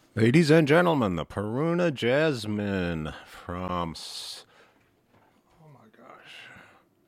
Ladies and gentlemen, the Peruna Jasmine oh my gosh,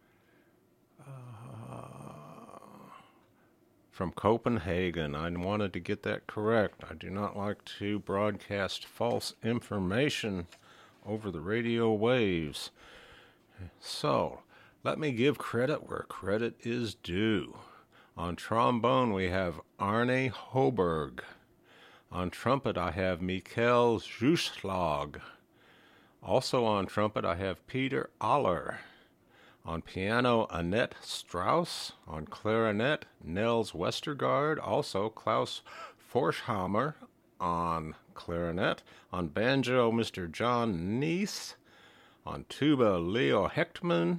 from Copenhagen. I wanted to get that correct. I do not like to broadcast false information over the radio waves. So, let me give credit where credit is due. On trombone, we have Arne Hoberg. On trumpet, I have Mikkel Juslag. Also on trumpet, I have Peter Aller. On piano, Annette Strauss. On clarinet, Nels Westergaard. Also Klaus Forchhammer on clarinet. On banjo, Mr. John Neese. On tuba, Leo Hechtman.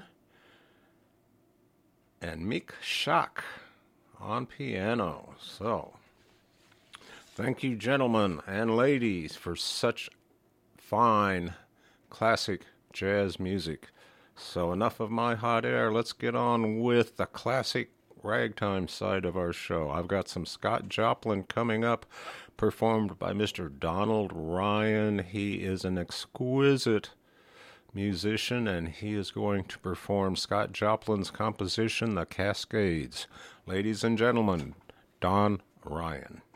And Mick Schack on piano. So, thank you, gentlemen and ladies, for such fine classic jazz music. So enough of my hot air. Let's get on with the classic ragtime side of our show. I've got some Scott Joplin coming up, performed by Mr. Donald Ryan. He is an exquisite musician, and he is going to perform Scott Joplin's composition, The Cascades. Ladies and gentlemen, Don Ryan.